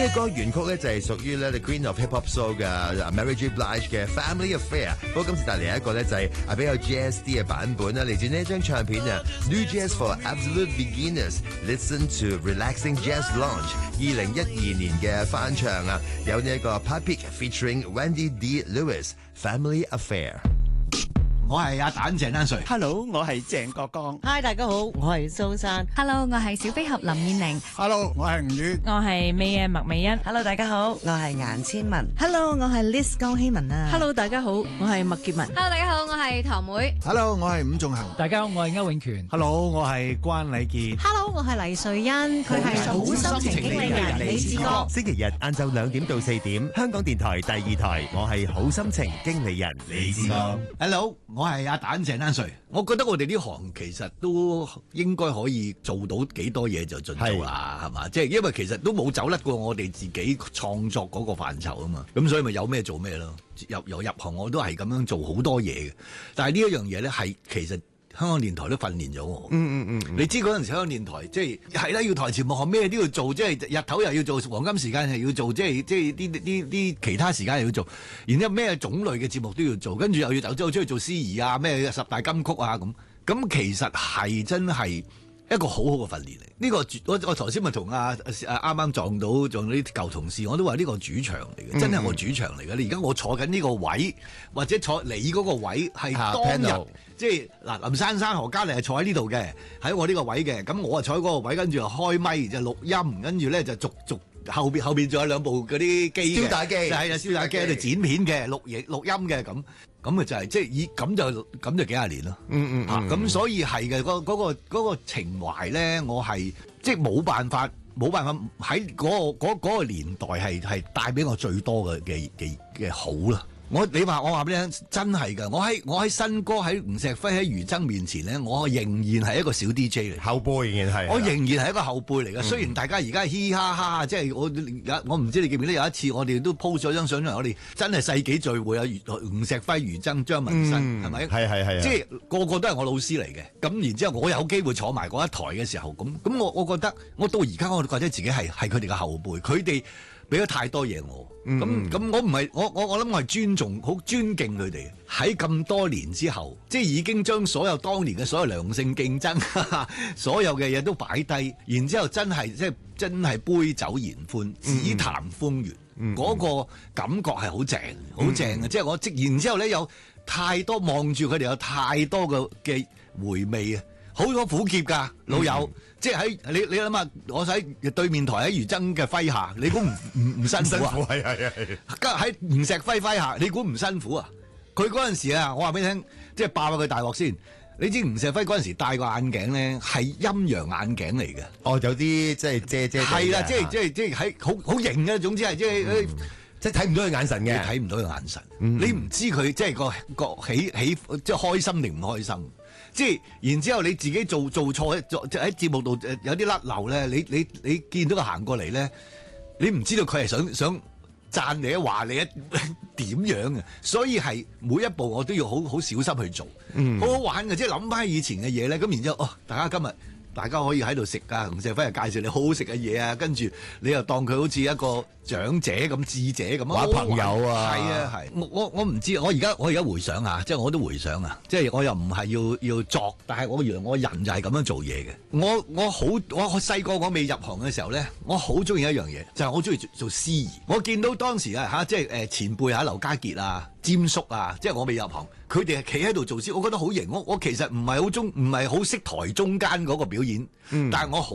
呢個歌原曲咧就係屬於咧 The Queen of Hip Hop Soul 嘅 Mary J. Blige 嘅 Family Affair。不過今次帶嚟一個咧就係比較 jazz 啲嘅版本啦，嚟自呢一張唱片啊 New Jazz for Absolute Beginners。Listen to Relaxing Jazz Lounge 2012年嘅翻唱啊，有呢一個 Papik featuring Wendy D. Lewis Family Affair。 我係阿蛋鄭丹瑞 ，Hello， 我係鄭國江。 Hi， 大家好，我係蘇珊。 Hello， 我係小飛俠林燕玲。 Hello， 我係吳宇。 我係美嘅麥美欣。 Hello， 大家好，我係顏千文。 Hello， 我係 Liz 江希文啊。 Hello， 大家好，我係麥潔文。 Hello， 大家好，我係唐妹。 Hello， 我係伍仲衡。 大家好，我係歐永權。 Hello， 我係關禮傑。 Hello， 我係黎瑞恩。佢係好心情經理人李志剛。 星期日晏晝2點到4點，香港電台第2台，我係好心情經理人李志剛。 Hello， 我係阿蛋鄭丹瑞。我覺得我哋呢行其實都應該可以做到幾多嘢就盡做啦，係嘛？即係因為其實都冇走甩過我哋自己創作嗰個範疇啊嘛，咁所以咪有咩做咩咯。由入行我都係咁樣做好多嘢嘅，但係呢一樣嘢咧係其實香港電台都訓練咗我。你知嗰陣時香港電台即係啦，要台前幕後咩都要做，即係日頭又要做，黃金時間又要做，即係啲其他時間又要做，然之後咩種類嘅節目都要做，跟住又要走出去做司儀啊，咩10大金曲啊咁其實係真係一個好好嘅訓練嚟。呢個我頭先咪同啱啱撞到啲舊同事，我都話呢個主場嚟嘅，真係我主場嚟嘅。你而家我坐緊呢個位，或者坐你嗰個位係當日。即係嗱，林珊珊何嘉麗係坐喺呢度嘅，喺我呢個位嘅，咁我啊坐喺嗰個位，跟住又開咪就錄音，跟住咧就逐後邊仲有2部嗰啲機嘅， 燒打機係啊，燒打機喺度剪片嘅，錄音嘅咁啊就係即係咁就幾廿年咯。咁所以係嘅，嗰個情懷咧，我係即係冇辦法喺嗰個年代係帶俾我最多嘅好啦。我話俾你聽，真係㗎！我喺新歌喺吳錫輝喺余爭面前咧，我仍然係一個小 DJ 嚟， 後輩仍然係， 我仍然係一個後輩嚟嘅。雖然大家而家嘻嘻哈哈，即係我唔知你記唔記得有一次我哋都 po 咗張相出嚟，我哋真係世紀聚會啊！吳錫輝、余爭、張文新係咪？係，即係個個都係我老師嚟嘅。咁然之後我有機會坐埋嗰一台嘅時候，咁我覺得我到而家我覺得自己係佢哋嘅後輩，佢哋俾咗太多嘢我，咁我唔係我諗我係好尊敬佢哋。喺咁多年之後，即係已經將所有當年嘅所有良性競爭，所有嘅嘢都擺低，然之後真係杯酒言歡，只談風月，嗰個感覺係好正嘅。即係然之後咧有太多望住佢哋有太多嘅回味啊！好多苦澀㗎，老友，即係喺你諗下，我喺對面台喺余爭嘅麾下，你估唔辛苦啊？係。喺吳錫輝麾下，你估唔辛苦啊？佢嗰陣時啊，我話俾你聽，即係爆咗佢大鑊先。你知吳錫輝嗰陣時戴個眼鏡咧，係陰陽眼鏡嚟嘅。 哦，有啲即係遮。係啦， 即係喺好型嘅，總之係即係睇唔到佢眼神嘅， 你睇唔到佢眼神，你唔知佢即係個喜即係開心定唔開心。即係然之後你自己做錯喺節目度有啲甩漏咧，你見到佢行過嚟咧，你唔知道佢係想讚你話你點樣嘅，所以係每一步我都要好小心去做，好好玩嘅，即係諗翻以前嘅嘢咧，咁然之後大家今日大家可以喺度食啊，吳錫輝又介紹你好好食嘅嘢啊，跟住你又當佢好似一個長者咁智者咁玩朋友啊， 係我唔知，我而家回想下，即係我都回想啊，即係我又唔係要作，但係我人就係咁樣做嘢嘅。我細個我未入行嘅時候咧，我好中意一樣嘢，就係我中意做司儀。我見到當時即係前輩劉家傑啊、詹叔啊，即係我未入行，佢哋係企喺度做司儀，我覺得好型。我其實唔係好識台中間嗰個表演，但係我好